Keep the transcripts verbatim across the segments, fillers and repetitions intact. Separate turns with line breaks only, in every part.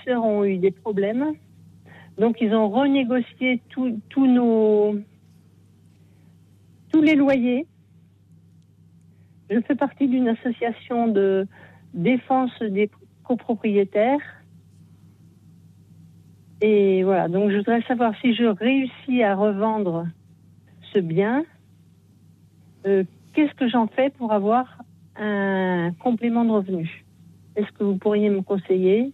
fournisseurs ont eu des problèmes. Donc, ils ont renégocié tous tout nos, tous les loyers. Je fais partie d'une association de défense des copropriétaires. Et voilà, donc je voudrais savoir si je réussis à revendre ce bien, euh, qu'est-ce que j'en fais pour avoir un complément de revenu? Est-ce que vous pourriez me conseiller?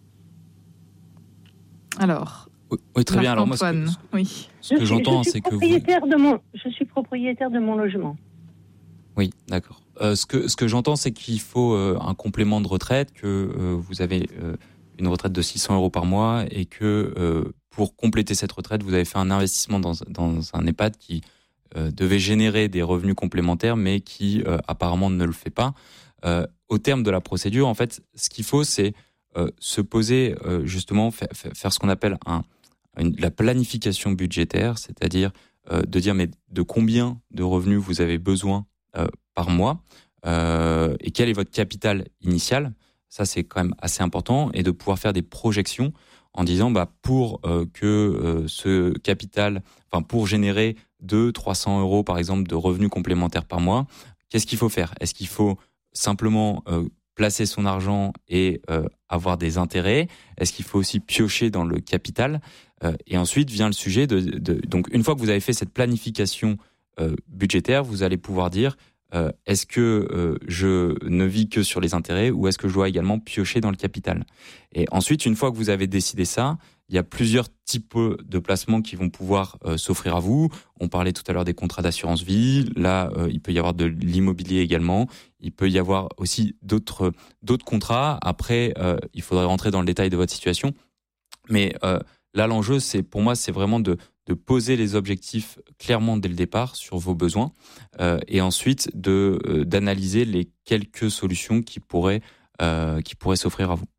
Alors,
oui, oui, très bien. Alors moi, ce que, ce,
oui.
ce que
je
j'entends,
suis, je suis
c'est que vous...
de mon, je suis propriétaire de mon logement.
Oui, d'accord. Euh, ce que ce que j'entends, c'est qu'il faut euh, un complément de retraite, que euh, vous avez euh, une retraite de six cents euros par mois et que euh, pour compléter cette retraite, vous avez fait un investissement dans dans un EHPAD qui euh, devait générer des revenus complémentaires, mais qui euh, apparemment ne le fait pas. Euh, au terme de la procédure, en fait, ce qu'il faut, c'est euh, se poser euh, justement, faire, faire ce qu'on appelle un une, la planification budgétaire, c'est-à-dire euh, de dire mais de combien de revenus vous avez besoin Euh, par mois euh, et quel est votre capital initial. Ça, c'est quand même assez important, et de pouvoir faire des projections en disant bah pour euh, que euh, ce capital, enfin pour générer deux cents, trois cents euros par exemple de revenus complémentaires par mois, qu'est-ce qu'il faut faire? Est-ce qu'il faut simplement euh, placer son argent et euh, avoir des intérêts? Est-ce qu'il faut aussi piocher dans le capital? euh, Et ensuite vient le sujet de, de donc une fois que vous avez fait cette planification Euh, budgétaire, vous allez pouvoir dire euh, est-ce que euh, je ne vis que sur les intérêts ou est-ce que je dois également piocher dans le capital? Et ensuite, une fois que vous avez décidé ça, il y a plusieurs types de placements qui vont pouvoir euh, s'offrir à vous. On parlait tout à l'heure des contrats d'assurance vie. Là, euh, il peut y avoir de l'immobilier également. Il peut y avoir aussi d'autres d'autres contrats. Après, euh, il faudrait rentrer dans le détail de votre situation. Mais euh, là, l'enjeu, c'est pour moi, c'est vraiment de de poser les objectifs clairement dès le départ sur vos besoins euh, et ensuite de euh, d'analyser les quelques solutions qui pourraient euh, qui pourraient s'offrir à vous.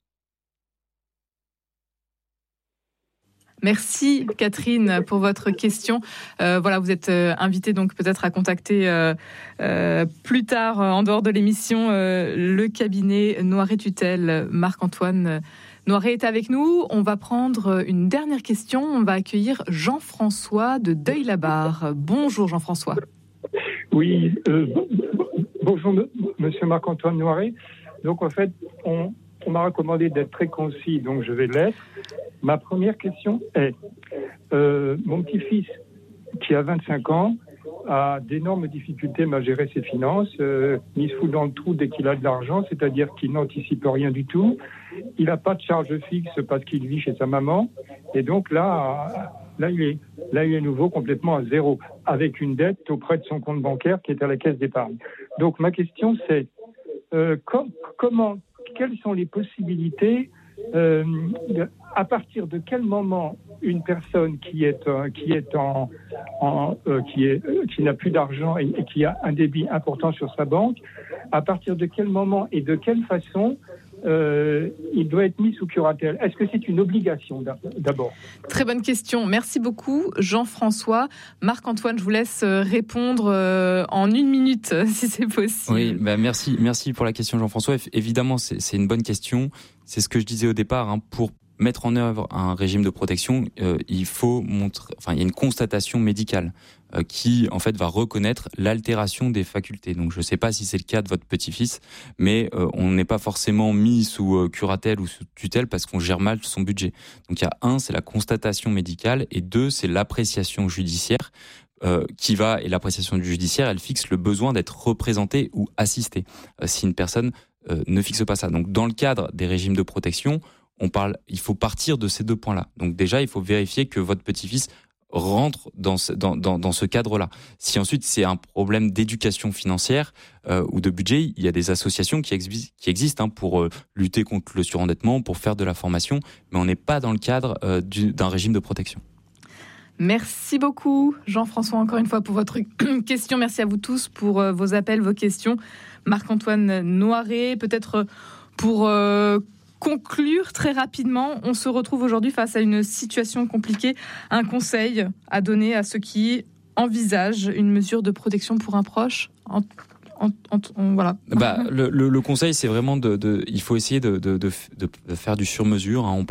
Merci Catherine pour votre question. Euh, voilà, vous êtes euh, invité donc peut-être à contacter euh, euh, plus tard euh, en dehors de l'émission euh, le cabinet Noiret Tutelle. Marc-Antoine Noiret est avec nous. On va prendre une dernière question. On va accueillir Jean-François de Deuil-la-Barre. Bonjour Jean-François.
Oui, euh, bonjour Monsieur Marc-Antoine Noiret. Donc en fait, on, on m'a recommandé d'être très concis, donc je vais l'être. Ma première question est, euh, mon petit-fils qui a vingt-cinq ans a d'énormes difficultés à gérer ses finances. Euh, il se fout dans le trou dès qu'il a de l'argent, c'est-à-dire qu'il n'anticipe rien du tout. Il n'a pas de charge fixe parce qu'il vit chez sa maman. Et donc là, là, il est, là, il est nouveau complètement à zéro, avec une dette auprès de son compte bancaire qui est à la caisse d'épargne. Donc ma question c'est, euh, com- comment, quelles sont les possibilités euh, de, à partir de quel moment une personne qui est euh, qui est en, en euh, qui est euh, qui n'a plus d'argent et, et qui a un débit important sur sa banque, à partir de quel moment et de quelle façon euh, il doit être mis sous curatelle? Est-ce que c'est une obligation d'abord?
Très bonne question. Merci beaucoup Jean-François. Marc-Antoine, je vous laisse répondre en une minute si c'est possible.
Oui, bah merci, merci pour la question Jean-François. Évidemment, c'est, c'est une bonne question. C'est ce que je disais au départ, hein, pour mettre en œuvre un régime de protection, euh, il faut montrer, enfin, il y a une constatation médicale euh, qui, en fait, va reconnaître l'altération des facultés. Donc, je ne sais pas si c'est le cas de votre petit-fils, mais euh, on n'est pas forcément mis sous euh, curatelle ou sous tutelle parce qu'on gère mal son budget. Donc, il y a un, c'est la constatation médicale, et deux, c'est l'appréciation judiciaire. Euh, qui va, et l'appréciation du judiciaire, elle fixe le besoin d'être représenté ou assisté euh, si une personne euh, ne fixe pas ça. Donc, dans le cadre des régimes de protection, on parle, il faut partir de ces deux points-là. Donc déjà, il faut vérifier que votre petit-fils rentre dans ce, dans, dans, dans ce cadre-là. Si ensuite c'est un problème d'éducation financière euh, ou de budget, il y a des associations qui, exi- qui existent hein, pour euh, lutter contre le surendettement, pour faire de la formation, mais on n'est pas dans le cadre euh, du, d'un régime de protection.
Merci beaucoup Jean-François encore une fois pour votre question. Merci à vous tous pour euh, vos appels, vos questions. Marc-Antoine Noiret, peut-être pour euh, conclure très rapidement, on se retrouve aujourd'hui face à une situation compliquée. Un conseil à donner à ceux qui envisagent une mesure de protection pour un proche en, en, en, en, voilà.
Bah, le, le, le conseil, c'est vraiment de, de, il faut essayer de, de, de, de faire du sur-mesure. Hein. On